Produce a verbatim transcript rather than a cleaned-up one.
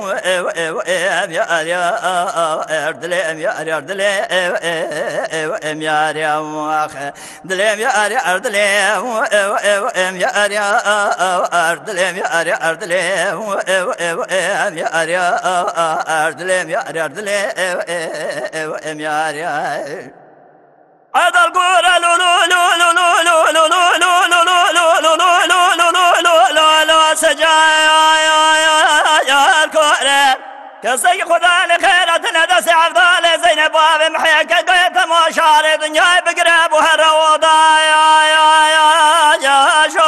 em yar ya erdilem yar yar dilem yar ya dilem yar yar dilem em yar ya erdilem yar yar dilem em yar ya erdilem yar yar dilem yar ya adal gora lo lo lo lo lo lo lo lo lo lo lo lo lo lo lo lo lo lo سجايا يا الكورة كسي خدا لخيرة ندس عفضال زينب باب محيك قيت مشار دنيا بقرب وهالروضة يا يا يا يا